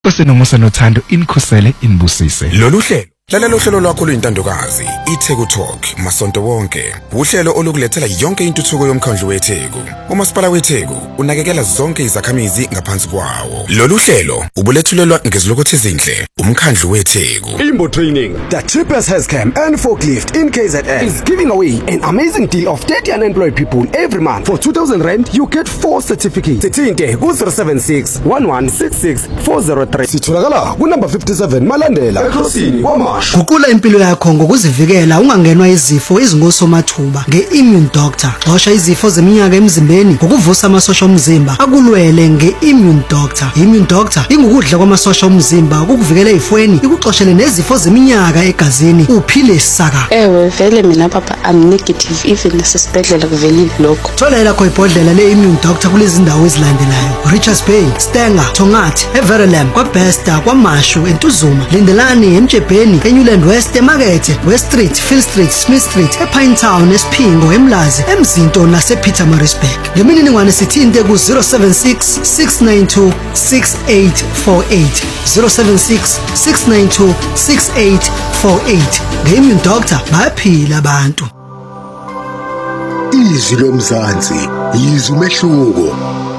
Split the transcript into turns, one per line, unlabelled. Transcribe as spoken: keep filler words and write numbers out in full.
Osenomusa nothando inkhosele inibusise.
Lolu hlelo lalela uhlelo lwakho luyintandokazi iTheku Talk masonto wonke. Uhlelo olukulethela yonke intuthuko yomkhandlu weTheku. uMasipala weTheku unakekela zonke izakhamizi ngaphansi kwawo. Lolu hlelo ubulethulelwa ngezilokothe ezinhle umkhandlu weTheku.
Imbo Training, the cheapest Hescam and forklift in K Z N is giving away an amazing deal of thirty unemployed people every month. For two thousand rand, you get four certificates. Sithinte ku zero seven six one one six six four zero three. Sitholakala ku number fifty-seven Malandela eKrosini kwaMasha.
Guqula impilo yakho ngokuzivikela ungangenwa izifo ezingosomathuba nge-Immune Doctor. Xosha izifo zeminyaka emzimbeni ngokuvusa amasosha omzimba akulwele nge-Immune Doctor. Immune Doctor ingukudla kwamasosha omzimba ukukuvikela ezifweni ikuxoshele nezifo zeminyaka egazini uphile saka.
Ewe vele mina papa I'm negative even nasesibhedlela kuvelile lokho.
Thola lakho ibhodlela le-Immune Doctor kulezi ndawo ezilandelayo: Richards Bay, Stenger, Tongathi, Everlam, kwaBesta, kwaMashu, eNtuzuma, Lindelani, eMjebheni, eNewland West, eMakethe, West Street, Phil Street, Smith Street, ePinetown, eSphingo, eMlazi, eMzinto nasePietermaritzburg. Ngemininingwane sithinte ku zero seven six six nine two six eight four eight zero seven six six nine two six eight four eight. Nge-Immune Doctor bayaphila abantu.
Izwi lomzansi, izwi umehluko.